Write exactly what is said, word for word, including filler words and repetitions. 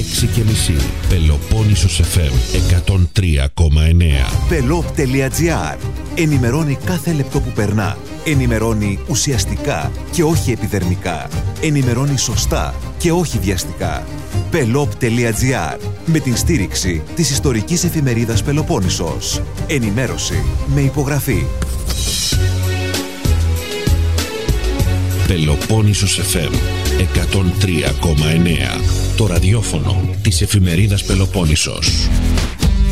έξι και μισή. Πελοπόννησος εφ εμ εκατόν τρία κόμμα εννέα. Πελόπ τελεία τζι άρ. Ενημερώνει κάθε λεπτό που περνά. Ενημερώνει ουσιαστικά και όχι επιδερμικά. Ενημερώνει σωστά και όχι βιαστικά. Πελόπ τελεία τζι άρ. Με την στήριξη της ιστορικής εφημερίδας Πελοπόννησος. Ενημέρωση με υπογραφή. Πελοπόννησος εφ εμ εκατόν τρία κόμμα εννέα. Το ραδιόφωνο της εφημερίδας Πελοπόννησος.